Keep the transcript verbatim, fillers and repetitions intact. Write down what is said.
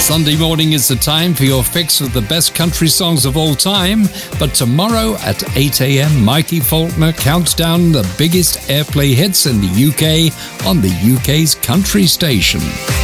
Sunday morning is the time for your fix of the best country songs of all time. But tomorrow at eight a.m, Mikey Faulkner counts down the biggest airplay hits in the U K on the U K's country station.